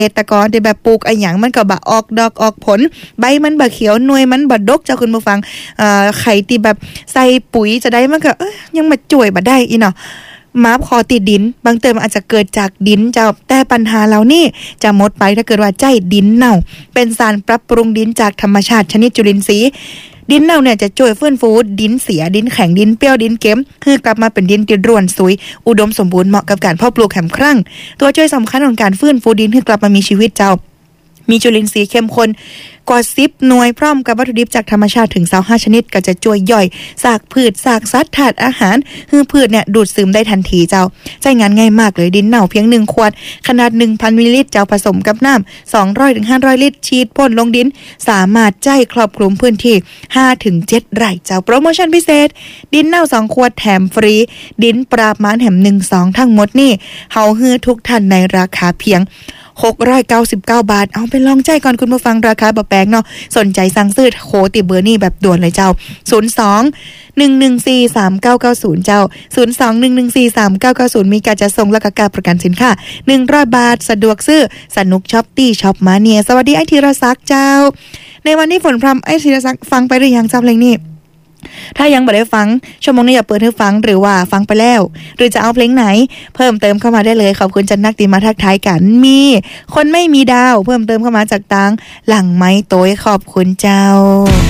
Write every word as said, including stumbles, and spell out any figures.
ตรกรที่แบบปลูกไอ้หยังมันก็บ่ออกดอกออกผลใบมันบ่เขียวหน่วยมันบ่ดกเจ้าคุณผู้ฟังเอ่อไข่ที่แบบใส่ปุ๋ยจะได้มันก็เอ้ยยังมาจ่วยบ่ได้อีเนาะมาพอติดดินบางเติมอาจจะเกิดจากดินเจ้าแต่ปัญหาเหล่านี้จะหมดไปถ้าเกิดว่าใจดินเน่าเป็นสารปรับปรุงดินจากธรรมชาติชนิดจุลินทรีย์ดินเน่าเนี่ยจะช่วยฟื้นฟูดินเสียดินแข็งดินเปรี้ยวดินเค็มคือกลับมาเป็นดินที่ร่วนซุยอุดมสมบูรณ์เหมาะกับการเพาะปลูกแข็มครั่งตัวช่วยสำคัญของการฟื้นฟูดินให้กลับมามีชีวิตเจ้ามีจุลินทรีย์เข้มข้นกว่าสิบหน่วยพร้อมกับวัตถุดิบจากธรรมชาติถึงยี่สิบห้าชนิดก็จะช่วยย่อยซากพืชซากสัตว์ธาตุอาหารให้พืชเนี่ยดูดซึมได้ทันทีเจ้าใช้งานง่ายมากเลยดินเน่าเพียงหนึ่งขวดขนาด หนึ่งพัน มิลลิลิตรเจ้าผสมกับน้ำ สองร้อยถึงห้าร้อย ลิตรฉีดพ่นลงดินสามารถใจครอบคลุมพื้นที่ ห้าถึงเจ็ด ไร่เจ้าโปรโมชั่นพิเศษดินเน่าสองขวดแถมฟรีดินปราบม้าแถมหนึ่ง สองทั้งหมดนี่เฮาฮื้อทุกท่านในราคาเพียงหกร้อยเก้าสิบเก้าบาทเอาไปลองใจก่อนคุณผู้ฟังราคาบ่แพงเนาะสนใจสั่งซื้อโคติเบอร์นี่แบบด่วนเลยเจ้าศูนย์ สอง หนึ่ง หนึ่ง สี่ สาม เก้า เก้า ศูนย์เจ้าศูนย์ สอง หนึ่ง หนึ่ง สี่ สาม เก้า เก้า ศูนย์มีการจัดส่งและก็การประกันสินค้าหนึ่งร้อยบาทสะดวกซื้อสนุกช็อปตี้ช็อปมาเนียสวัสดีไอ้ธีรศักดิ์เจ้าในวันนี้ฝนพรำไอ้ธีรศักดิ์ฟังไปหรือยังเจ้าเพลงนี้ถ้ายังไม่ได้ฟังชั่วโมงนี้อย่าเปิดให้ฟังหรือว่าฟังไปแล้วหรือจะเอาเพลงไหนเพิ่มเติมเข้ามาได้เลยขอบคุณจันนักตีมาทักทายกันมีคนไม่มีดาวเพิ่มเติมเข้ามาจากตังหลังไม้โต้ยขอบคุณเจ้า